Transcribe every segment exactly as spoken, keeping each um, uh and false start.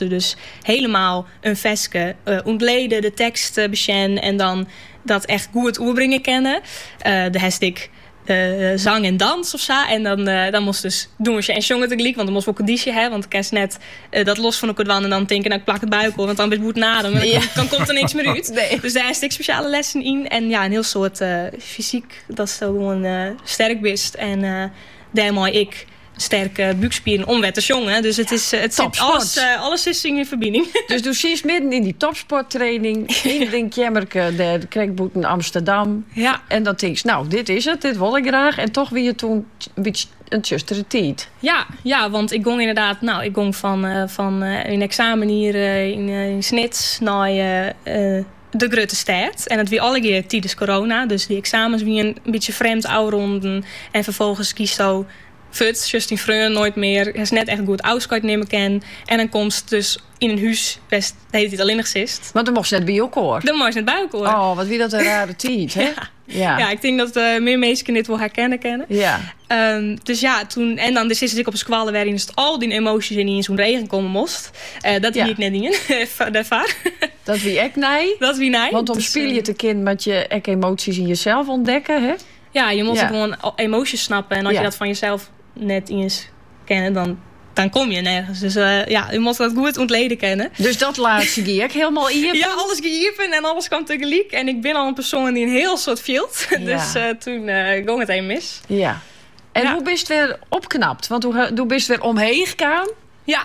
moesten dus helemaal een veske uh, ontleden, de tekst uh, beschen en dan dat echt goed overbrengen kennen. Uh, de hashtag Uh, zang en dans of zo. En dan, uh, dan moest dus doen we en jongen tegelijk. Want dan moest we ook een conditie hebben. Want ik kan net uh, dat los van elkaar wan en dan denken, nou ik plak het buik op. Want dan ben ik goed naden. Dan, ja. dan komt er niks meer uit. Nee. Dus daar is ik speciale lessen in. En ja, een heel soort uh, fysiek. Dat is zo gewoon uh, sterk wist. En uh, daarmee ik sterke buikspieren om te jongen. Dus het ja, is het zit alles, uh, alles is in verbinding. Dus doe precies midden in die topsporttraining. In Drinkjemmerke, de Krekboet in Amsterdam. Ja. En dan denk je, nou, dit is het, dit wil ik graag. En toch weer je toen een beetje een tjustere tijd. Ja, ja, want ik ging inderdaad, nou, ik ging van, uh, van uh, een examen hier uh, in, uh, in Snits naar uh, uh, de Grote Stad. En het wie alle keer tijdens corona. Dus die examens wie een, een beetje vreemd ouronden. En vervolgens kiest zo Fut, Justin Freun, nooit meer. Hij is net echt goed afscheid nemen ken. En dan komt dus in een huis best de hele tijd alleen exist. Want dan mocht ze net bij elkaar. Dan mocht ze net bij elkaar. Oh, wat wie dat een rare tijd, hè? Ja. Ja. ja, ik denk dat uh, meer mensen dit wel herkennen kennen. Ja. Um, dus ja, toen en dan dus is ik op een squallen waarin is het al die emoties in in zo'n regen komen moest. Uh, dat wie ja. ik net niet in, daarvaar. Dat wie ik nee. Dat wie nee. Want om dus, speel je te kind met je ek emoties in jezelf ontdekken, hè? Ja, je moet ja. gewoon emoties snappen en als ja. je dat van jezelf net eens kennen, dan, dan kom je nergens. Dus uh, ja, je moet dat goed ontleden kennen. Dus dat laatste die ik helemaal iepen? Ja, alles geïepen en alles kwam tegelijk. En ik ben al een persoon die een heel soort field. Ja. Dus uh, toen uh, ging het even mis. Ja. En ja. hoe bist je weer opknapt? Want hoe, hoe bist je weer omheen gegaan? Ja,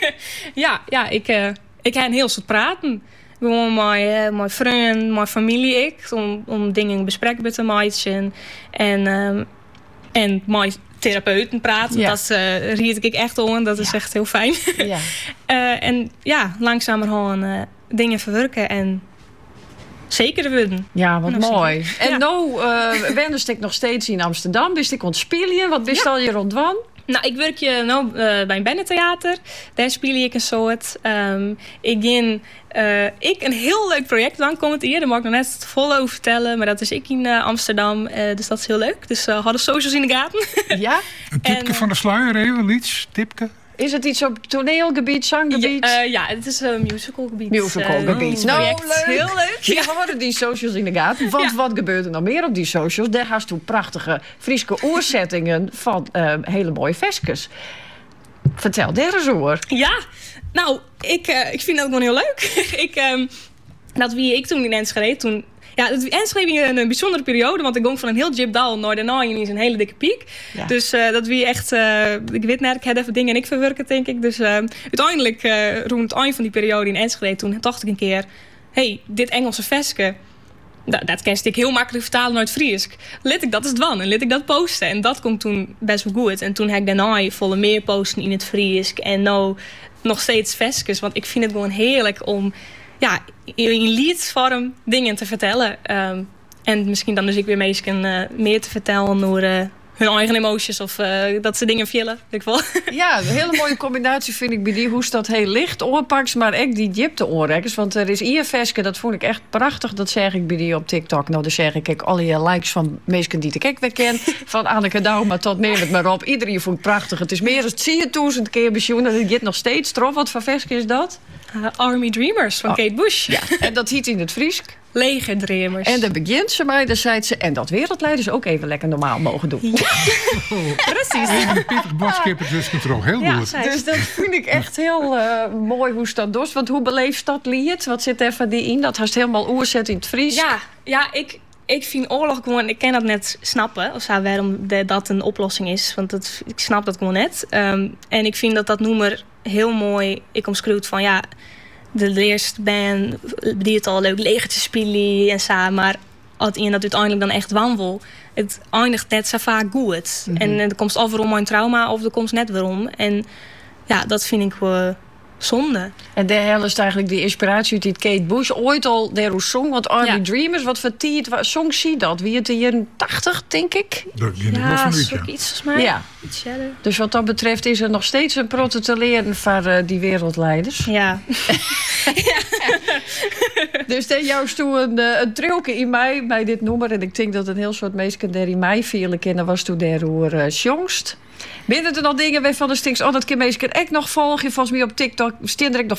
ja, ja ik, uh, ik heb een heel soort praten. Gewoon mijn, uh, mijn vrienden, mijn familie, ik. Om, om dingen bespreekbaar te maken. En, um, en mijn therapeuten praten. Ja. Dat uh, ried ik echt om. Dat is ja. echt heel fijn. Ja. uh, en ja, langzamerhand uh, dingen verwerken en zeker worden. Ja, wat mooi. Zeker. En ja. nou uh, wendest ik nog steeds in Amsterdam. Bist ik ontspelen? Wat bist ja. al je rondwan? Nou, ik werk je nou, uh, bij een Bennentheater. Daar speel ik een soort. Um, ik ging uh, ik een heel leuk project dan komt hier. Daar mag ik nog net vol over vertellen. Maar dat is ik in uh, Amsterdam. Uh, dus dat is heel leuk. Dus uh, hadden socials in de gaten. Ja? Een tipje en, van de sluier even, iets, tipje. Is het iets op toneelgebied, zanggebied? Ja, uh, ja, het is een musicalgebied. Musicalgebied. Uh, nou, leuk. Heel leuk. Ja, we hadden die socials in de gaten. Want ja. wat gebeurt er nog meer op die socials? Daar had toen prachtige Friese oorzettingen van uh, hele mooie veskes. Vertel, daar eens over. Ja, nou, ik, uh, ik vind dat gewoon heel leuk. ik, um, dat wie ik toen in Enschede, toen... Ja, het Enschede een, een bijzondere periode, want ik ging van een heel Jibdal naar daarna in een hele dikke piek. Ja. Dus uh, dat wie echt, uh, ik weet net, ik had even dingen en ik verwerken, denk ik. Dus uh, uiteindelijk, uh, rond het eind van die periode in Enschede, toen dacht ik een keer, hey, dit Engelse veske, dat, dat kan ik heel makkelijk vertalen naar het Fries. Let ik dat eens dwan en let ik dat posten. En dat komt toen best wel goed. En toen heb ik daarna volle meer posten in het Fries. En nou nog steeds veskes, want ik vind het gewoon heerlijk om... Ja, in liedvorm dingen te vertellen. Um, en misschien dan dus ik weer mensen uh, meer te vertellen door uh, hun eigen emoties of uh, dat ze dingen villen. Ja, een hele mooie combinatie vind ik bij die hoe dat heel licht oorpakt, maar echt die jipte oorrekkers. Want er is hier veske, dat vond ik echt prachtig. Dat zeg ik bij die op TikTok. Nou, dan zeg ik, kijk, alle je likes van mensen die ik ook weer ken. Van Anneke Dauma tot neem het maar op. Iedereen vond het prachtig. Het is meer dan tien-duizend keer pensioen. En het gaat nog steeds trof. Wat voor veske is dat? Uh, Army Dreamers van oh. Kate Bush. Ja, en dat hiet in het Fries. Legerdreamers. En dan begint ze mij, dan zei ze... en dat wereldleiders ook even lekker normaal mogen doen. Ja. Oh. Precies. En Pieter Botskip is dus nog heel ja, goed. Dus dat vind ik echt heel uh, mooi hoe dat doet. Want hoe beleeft dat lied? Wat zit er van die in? Dat heeft helemaal oerzet in het Fries. Ja, ja ik, ik vind oorlog gewoon... Ik kan dat net snappen. Of zo, waarom de, dat een oplossing is. Want het, ik snap dat gewoon net. Um, en ik vind dat dat noemer heel mooi... Ik omschreeuwt van ja... De eerste band die het al leuk legertje spelen en zo, maar als je dat uiteindelijk dan echt wandel, het eindigt net zo vaak goed. Mm-hmm. En er komt overal een trauma of er komt net waarom. En ja, dat vind ik wel uh, zonde. En daar is eigenlijk die inspiratie uit die Kate Bush ooit al daar zong. Want Army ja. Dreamers, wat voor tijd zong zie dat? Wie het in de jaren tachtig, denk ik? Dat je ja, dat zoek iets volgens mij. Ja. Iets dus wat dat betreft is er nog steeds een protte te leren voor uh, die wereldleiders. Ja. ja. Dus dan jouwst toen een, uh, een trilke in mij bij dit nummer. En ik denk dat een heel soort mensen daar in mij vielen kennen was toen daar hoe uh, jongst. Binnen er nog dingen waarvan de stinks, oh, dat kan mensen echt nog volgen. Volgens mij op TikTok staan er nog